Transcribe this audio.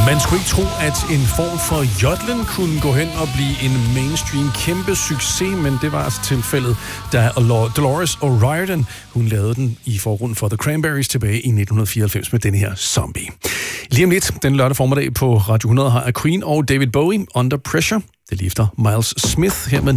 Man skulle ikke tro, at en form for jodlen kunne gå hen og blive en mainstream kæmpe succes, men det var altså tilfældet, da Dolores O'Riordan, hun lavede den i forgrunden for The Cranberries tilbage i 1994 med denne her Zombie. Lige om lidt, den lørdag formiddag på Radio 100 har Queen og David Bowie Under Pressure. Det lige efter Miles Smith her med